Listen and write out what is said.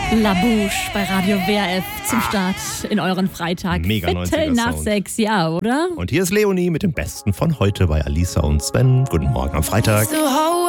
La Bouche bei Radio WRF zum Start in euren Freitag. Mega 90er Viertel nach Sound. 6, ja, oder? Und hier ist Leonie mit dem Besten von heute bei Alisa und Sven. Guten Morgen am Freitag.